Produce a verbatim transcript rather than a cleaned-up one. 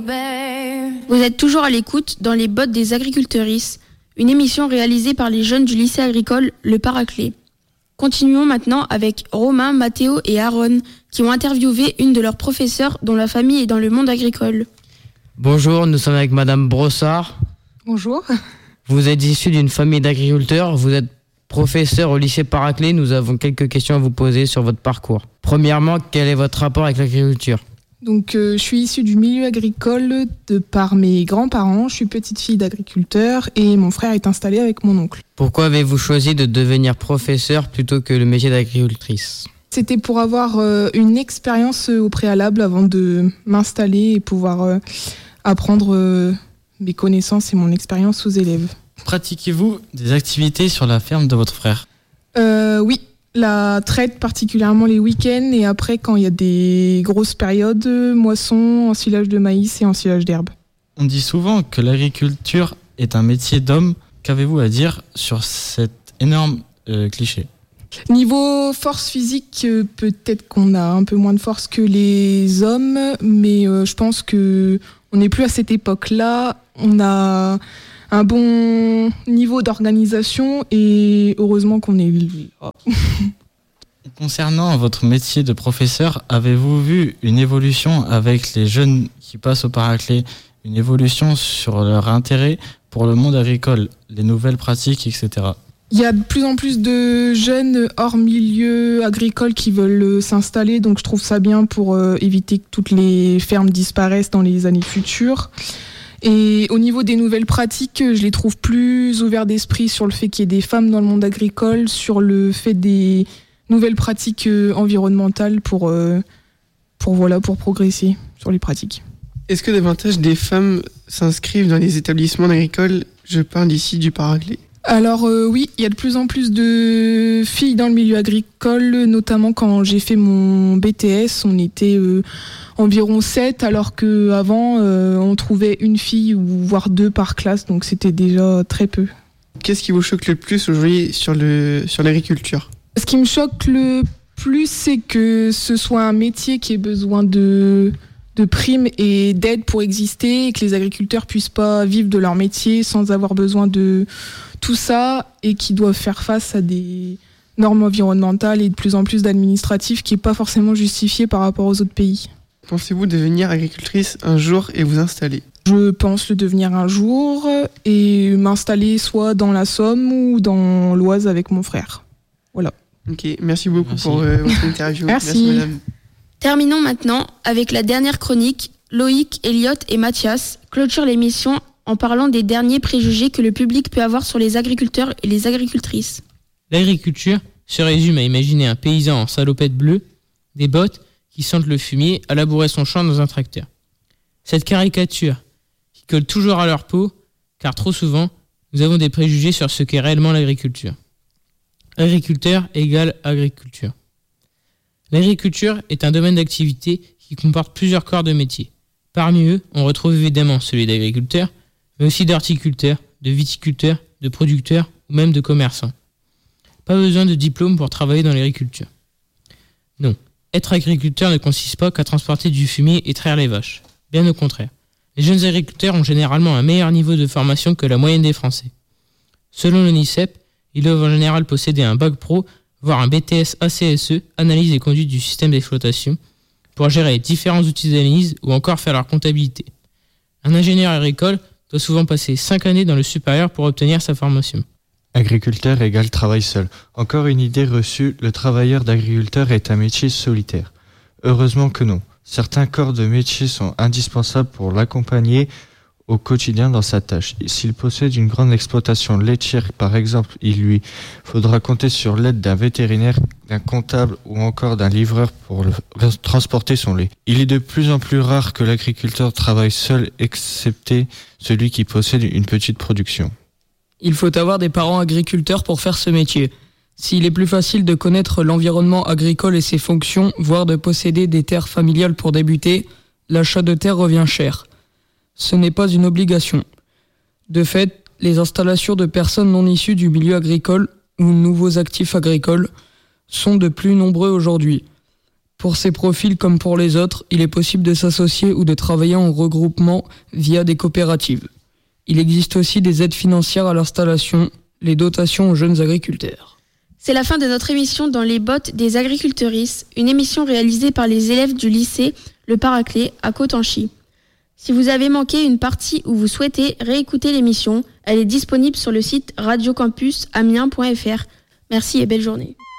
Vous êtes toujours à l'écoute dans les bottes des agricultrices, une émission réalisée par les jeunes du lycée agricole Le Paraclet. Continuons maintenant avec Romain, Mathéo et Aaron qui ont interviewé une de leurs professeurs dont la famille est dans le monde agricole. Bonjour, nous sommes avec Madame Brossard. Bonjour. Vous êtes issue d'une famille d'agriculteurs, vous êtes professeur au lycée Paraclet. Nous avons quelques questions à vous poser sur votre parcours. Premièrement, quel est votre rapport avec l'agriculture ? Donc, euh, je suis issue du milieu agricole de par mes grands-parents. Je suis petite fille d'agriculteur et mon frère est installé avec mon oncle. Pourquoi avez-vous choisi de devenir professeur plutôt que le métier d'agricultrice ? C'était pour avoir euh, une expérience au préalable avant de m'installer et pouvoir euh, apprendre euh, mes connaissances et mon expérience aux élèves. Pratiquez-vous des activités sur la ferme de votre frère ? euh, Oui. La traite, particulièrement les week-ends, et après quand il y a des grosses périodes, moisson, ensilage de maïs et ensilage d'herbe. On dit souvent que l'agriculture est un métier d'homme. Qu'avez-vous à dire sur cet énorme euh, cliché ? Niveau force physique, euh, peut-être qu'on a un peu moins de force que les hommes, mais euh, je pense qu'on n'est plus à cette époque-là. On a un bon niveau d'organisation et heureusement qu'on est là. Concernant votre métier de professeur, avez-vous vu une évolution avec les jeunes qui passent au Paraclet, une évolution sur leur intérêt pour le monde agricole, les nouvelles pratiques, et cetera. Il y a de plus en plus de jeunes hors milieu agricole qui veulent s'installer, donc je trouve ça bien pour euh, éviter que toutes les fermes disparaissent dans les années futures. Et au niveau des nouvelles pratiques, je les trouve plus ouverts d'esprit sur le fait qu'il y ait des femmes dans le monde agricole, sur le fait des nouvelles pratiques environnementales pour, euh, pour, voilà, pour progresser sur les pratiques. Est-ce que davantage des femmes s'inscrivent dans les établissements agricoles ? Je parle ici du Paraclet. Alors euh, oui, il y a de plus en plus de filles dans le milieu agricole, notamment quand j'ai fait mon B T S, on était euh, environ sept, alors qu'avant euh, on trouvait une fille ou voire deux par classe, donc c'était déjà très peu. Qu'est-ce qui vous choque le plus aujourd'hui sur, le, sur l'agriculture ? Ce qui me choque le plus, c'est que ce soit un métier qui ait besoin de, de primes et d'aide pour exister, et que les agriculteurs puissent pas vivre de leur métier sans avoir besoin de tout ça, et qui doivent faire face à des normes environnementales et de plus en plus d'administratifs qui n'est pas forcément justifié par rapport aux autres pays. Pensez-vous devenir agricultrice un jour et vous installer ? Je pense le devenir un jour et m'installer soit dans la Somme ou dans l'Oise avec mon frère. Voilà. Ok, merci beaucoup merci. pour euh, votre interview. Merci. Merci madame. Terminons maintenant avec la dernière chronique. Loïc, Elliot et Mathias clôturent l'émission en parlant des derniers préjugés que le public peut avoir sur les agriculteurs et les agricultrices. L'agriculture se résume à imaginer un paysan en salopette bleue, des bottes qui sentent le fumier, à labourer son champ dans un tracteur. Cette caricature qui colle toujours à leur peau, car trop souvent, nous avons des préjugés sur ce qu'est réellement l'agriculture. Agriculteur égale agriculture. L'agriculture est un domaine d'activité qui comporte plusieurs corps de métier. Parmi eux, on retrouve évidemment celui d'agriculteur, mais aussi d'horticulteur, de viticulteur, de producteur ou même de commerçant. Pas besoin de diplôme pour travailler dans l'agriculture. Non, être agriculteur ne consiste pas qu'à transporter du fumier et traire les vaches. Bien au contraire. Les jeunes agriculteurs ont généralement un meilleur niveau de formation que la moyenne des Français. Selon l'ONICEP, ils doivent en général posséder un bac pro, voire un B T S A C S E, analyse et conduite du système d'exploitation, pour gérer différents outils d'analyse ou encore faire leur comptabilité. Un ingénieur agricole doit souvent passer cinq années dans le supérieur pour obtenir sa formation. Agriculteur égale travail seul. Encore une idée reçue, le travailleur d'agriculteur est un métier solitaire. Heureusement que non. Certains corps de métier sont indispensables pour l'accompagner au quotidien dans sa tâche. S'il possède une grande exploitation laitière, par exemple, il lui faudra compter sur l'aide d'un vétérinaire, d'un comptable ou encore d'un livreur pour le, transporter son lait. Il est de plus en plus rare que l'agriculteur travaille seul, excepté celui qui possède une petite production. Il faut avoir des parents agriculteurs pour faire ce métier. S'il est plus facile de connaître l'environnement agricole et ses fonctions, voire de posséder des terres familiales pour débuter, l'achat de terres revient cher. Ce n'est pas une obligation. De fait, les installations de personnes non issues du milieu agricole ou nouveaux actifs agricoles sont de plus nombreux aujourd'hui. Pour ces profils comme pour les autres, il est possible de s'associer ou de travailler en regroupement via des coopératives. Il existe aussi des aides financières à l'installation, les dotations aux jeunes agriculteurs. C'est la fin de notre émission dans les bottes des agricultrices, une émission réalisée par les élèves du lycée Le Paraclet à Cotanchy. Si vous avez manqué une partie ou vous souhaitez réécouter l'émission, elle est disponible sur le site radio campus amiens point f r. Merci et belle journée.